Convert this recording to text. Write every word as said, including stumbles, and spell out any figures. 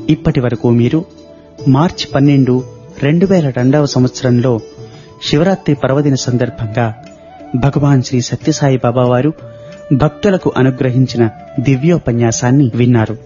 ఇప్పటి వరకు మీరు మార్చి పన్నెండు రెండు వేల రెండవ సంవత్సరంలో శివరాత్రి పర్వదిన సందర్భంగా భగవాన్ శ్రీ సత్యసాయి బాబా వారు భక్తులకు అనుగ్రహించిన దివ్యోపన్యాసాన్ని విన్నారు.